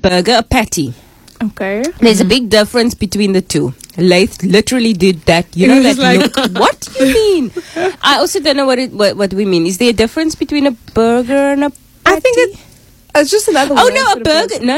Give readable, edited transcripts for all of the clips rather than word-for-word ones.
burger, a patty. Okay. There's a big difference between the two. Laith literally did that. You know that look. What do you mean? I also don't know what we mean. Is there a difference between a burger and a patty? I think it's just another word. Oh no, a burger. No.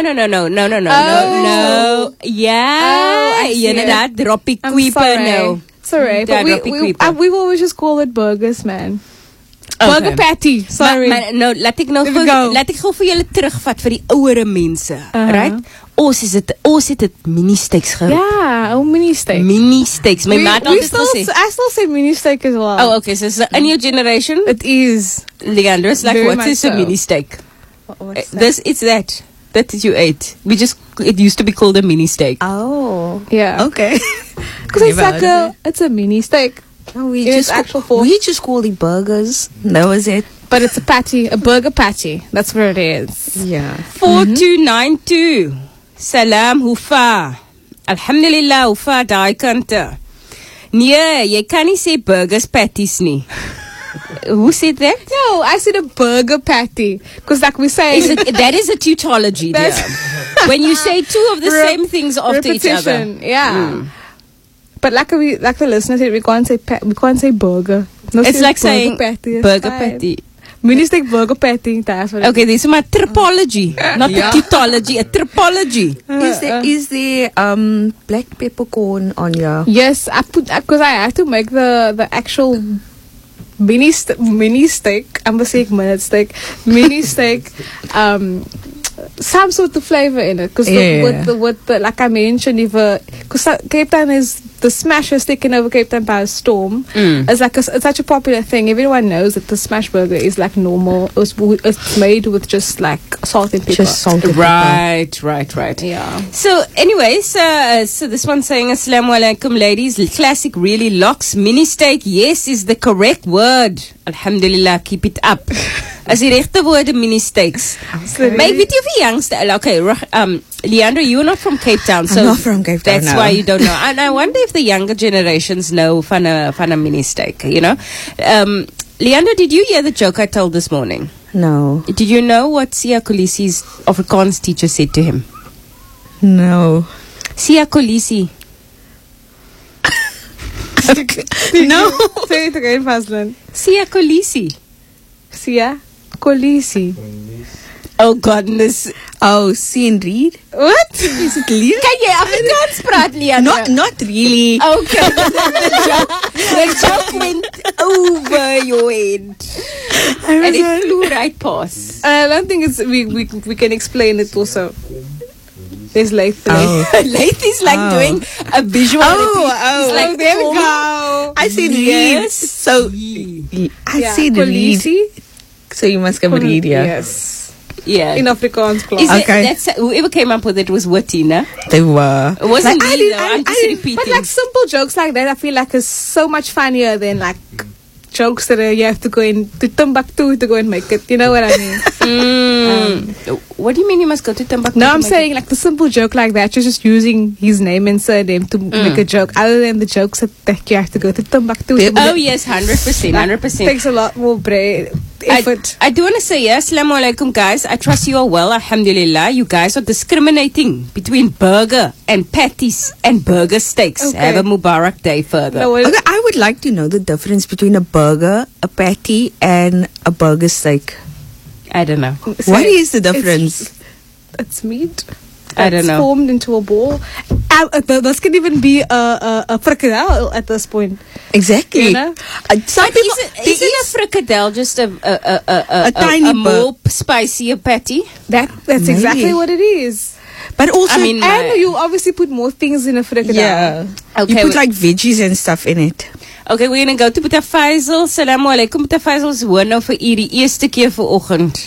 Yeah. I see that droppie I'm queeper sorry. no. Sorry, but we've always just called it burgers, man. Okay. Burger patty. Sorry. Maar nou laat ek gou vir julle terugvat vir die ouere mense, right? Ons het dit mini steaks gehad. Yeah, mini steak. Mini steaks. My maat altyd gesê. I still say mini steak as well. Oh, okay. So in your generation, it is. Leandro, it's like, Very what much is a so. mini steak? What's that? It's that you ate. It used to be called a mini steak. Oh, Yeah. okay. Because it's a mini steak. No, In its actual form. we just call it burgers. That was it. But it's a patty, a burger patty. That's what it is. Yeah. 4292. Salam Hufa. Alhamdulillah Hufa daai kante. Nee, jy kan nie sê burgers patties nie. Who said that? No, I said a burger patty. Because like we say... That is a tautology, dear. When you say two of the same things after each other. repetition, yeah. But like the listener said, we can't say burger. No, It's like saying patty. burger patty. Mini steak burger patty. That's what Okay, this is my tripology, not a tautology, a tripology. Is there black peppercorn on your? Yes, I put because I have to make the actual mini steak. I'm gonna say minute steak. Mini steak. Some sort of flavor in it because with the like I mentioned, because Cape Town is the smash is taken over Cape Town by a storm. It's like it's such a popular thing. Everyone knows that the smash burger is like normal. It's made with just like salt and pepper. Just salt and Right. Yeah. So, anyways, so this one's saying, Assalamu alaikum, ladies. Classic really locks. Mini steak, yes, is the correct word. Alhamdulillah, keep it up. As die regte woorde mini steaks. Maar ek weet jy of die youngste, okay, Leandro, you're not from Cape Town. So I'm not from Cape Town, that's no. why you don't know. And I wonder if the younger generations know van a mini steak, you know. Leandro, did you hear the joke I told this morning? No. Did you know what Sia Kolisi's Afrikaans teacher said to him? No. Sia Kolisi. No. Say it again, Fazlin. Sia Kolisi. Sia Kolisi. Oh goodness. Oh, see and read. What? Is it leer? Kan jy Afrikaans praat, Leandro? Not really. Okay. The joke went over your head. And it flew right past. I don't think it's we can explain it also. There's Laith. Laith is like doing a visual. Oh, like, there we go. I said Yes. read. So I said read. So you must come read, yeah. Yes. Yeah. In Afrikaans class. Is it, Okay. that's, whoever came up with it was witty, no? They were. It wasn't Like, me, though. I'm just repeating. But like simple jokes like that, I feel like is so much funnier than like jokes that you have to go to Timbuktu to go and make it. You know what I mean? What do you mean you must go to Timbuktu? No, I'm saying like the simple joke like that. You're just using his name and surname to make a joke. Other than the jokes that you have to go to Timbuktu. Oh yes, 100%, 100%. Takes a lot more effort. I do want to say, yes, Assalamu alaikum, guys. I trust you are well, alhamdulillah. You guys are discriminating between burger and patties and burger steaks. Okay. Have a Mubarak day further. No, Okay, I would like to know the difference between a burger, a patty, and a burger steak. I don't know. What is the difference? It's meat. I don't know. Formed into a ball. This can even be a frikadelle at this point. Exactly. You know? Some But people, isn't a frikadelle just a tiny more spicier patty? That's Maybe. exactly what it is. but also, I mean, And you obviously put more things in a frikadelle. yeah, Okay, you put like veggies and stuff in it. Okay, we're going to go to Buta Faisal. Assalamu alaikum. Buta Faisal is hoor nou vir u die eerste keer vanoggend.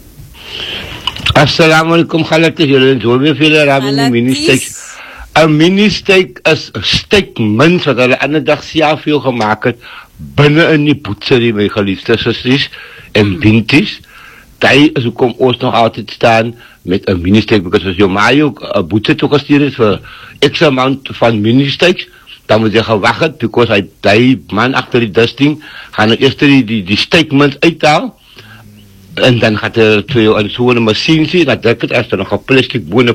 Assalamu alaikum, galatis. Julle het hoor weer veel raam in die mini-steak. Een mini-steak is een steak mince wat hulle ander dag self veel gemaakt het binnen in die boetserie, my geliefde sissies en binties. Die is hoekom ons nog altijd staan met een mini-steak, because as jou ma jou boete toegestuur het vir x amount van mini-steaks, dan moet jy gewag het, because die man achter die dusting gaan nou eerst die steak mince uithaal. En dan gaat er voor jou in zo'n machine zien, dat ik het als er nog een plastic boene